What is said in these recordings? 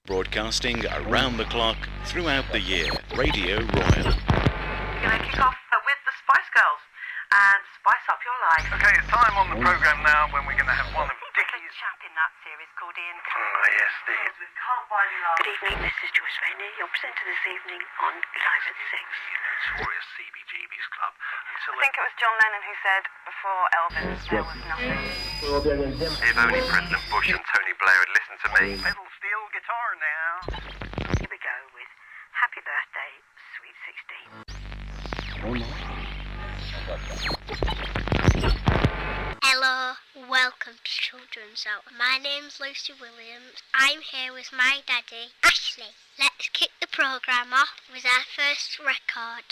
Broadcasting around the clock throughout the year. Radio Royal. We're going to kick off with the Spice Girls and spice up your life. Okay, it's time on the programme now when we're going to have one of Dickie's... chap in that series called Ian Curry. Oh, yes, Steve. We can't buy me love. Good evening, this is Joyce Rainey, your presenter this evening on Live at 6. Notorious CBGB's club until... I think it was John Lennon who said, before Elvis, there was nothing. If only President Bush and Tony Blair had listened to me. Pedal steel guitar now. Here we go with Happy Birthday, Sweet 16. Hello, welcome to Children's Hour. My name's Lucy Williams. I'm here with my daddy, Ashley. Let's kick the programme off with our first record.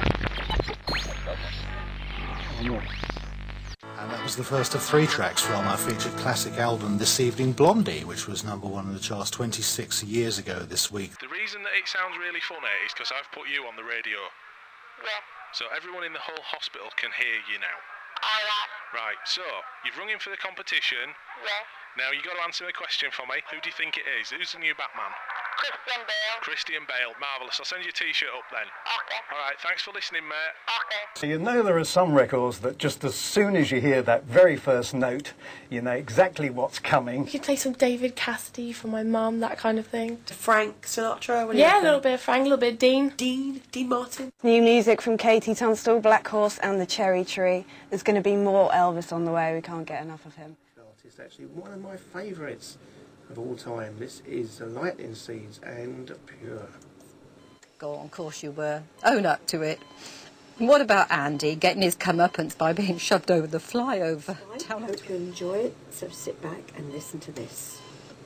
And that was the first of 3 tracks from our featured classic album this evening, Blondie, which was number 1 in the charts 26 years ago this week. The reason that it sounds really funny is because I've put you on the radio. Yeah. So everyone in the whole hospital can hear you now. Alright. Right, so you've rung in for the competition. Yeah. Now you've got to answer a question for me. Who do you think it is? Who's the new Batman? Christian Bale. Christian Bale. Marvellous. I'll send you a T-shirt up then. Okay. Alright, thanks for listening, mate. Okay. So you know there are some records that just as soon as you hear that very first note, you know exactly what's coming. You could play some David Cassidy for my mum, that kind of thing. Frank Sinatra? Yeah, a little bit of Frank, a little bit of Dean. Dean Martin. New music from Katie Tunstall, Black Horse and the Cherry Tree. There's going to be more Elvis on the way. We can't get enough of him. Artist, actually one of my favourites of all time. This is the Lightning Seeds and Pure. Go on, of course you were. Own up to it. And what about Andy getting his comeuppance by being shoved over the flyover? I hope you enjoy it, so sit back and listen to this.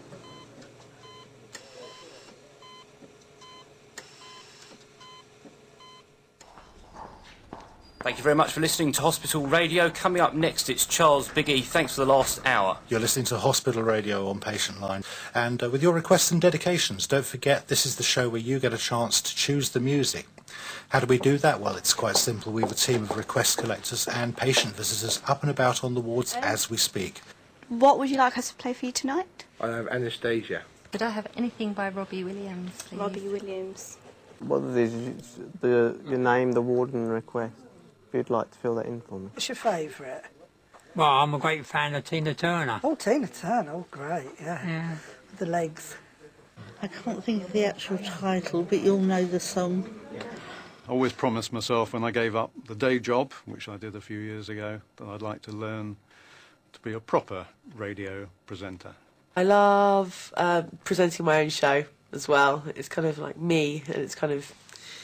Thank you very much for listening to Hospital Radio. Coming up next, it's Charles Biggie. Thanks for the last hour. You're listening to Hospital Radio on Patient Line. And with your requests and dedications, don't forget this is the show where you get a chance to choose the music. How do we do that? Well, it's quite simple. We have a team of request collectors and patient visitors up and about on the wards as we speak. What would you like us to play for you tonight? I have Anastasia. Could I have anything by Robbie Williams, please? Robbie Williams. What is your name, the warden request? If you'd like to fill that in for me. What's your favourite? Well, I'm a great fan of Tina Turner. Oh, Tina Turner. Oh, great, yeah. The legs. I can't think of the actual title, but you'll know the song. I always promised myself when I gave up the day job, which I did a few years ago, that I'd like to learn to be a proper radio presenter. I love presenting my own show as well. It's kind of like me, and it's kind of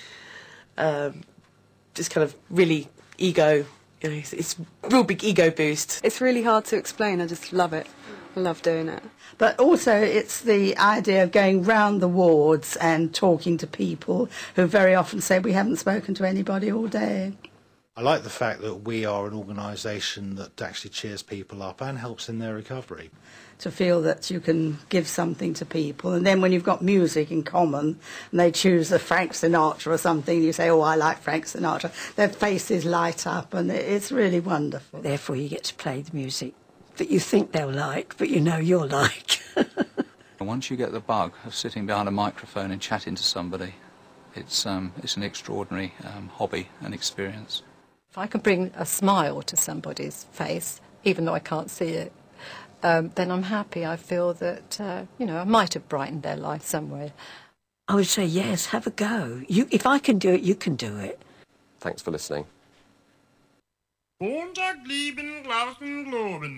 just kind of really ego, you know, it's a real big ego boost. It's really hard to explain. I just love it. I love doing it. But also it's the idea of going round the wards and talking to people who very often say we haven't spoken to anybody all day. I like the fact that we are an organisation that actually cheers people up and helps in their recovery. To feel that you can give something to people, and then when you've got music in common and they choose a Frank Sinatra or something, you say, oh, I like Frank Sinatra, their faces light up and it's really wonderful. Therefore you get to play the music that you think they'll like, but you know you'll like. Once you get the bug of sitting behind a microphone and chatting to somebody, it's an extraordinary hobby and experience. If I can bring a smile to somebody's face, even though I can't see it, then I'm happy. I feel that, you know, I might have brightened their life somewhere. I would say, yes, have a go. If I can do it, you can do it. Thanks for listening.